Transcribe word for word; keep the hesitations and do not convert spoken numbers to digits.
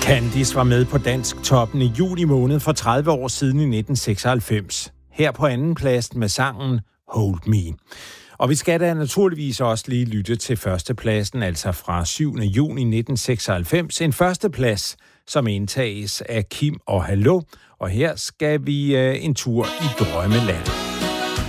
Candice var med på Dansk Toppen i juli måned for tredive år siden i nitten seksoghalvfems. Her på anden plads med sangen Hold Me. Og vi skal da naturligvis også lige lytte til førstepladsen, altså fra syvende juni nitten seksoghalvfems. En førsteplads, som indtages af Kim og Hallo. Og her skal vi uh, en tur i drømmeland.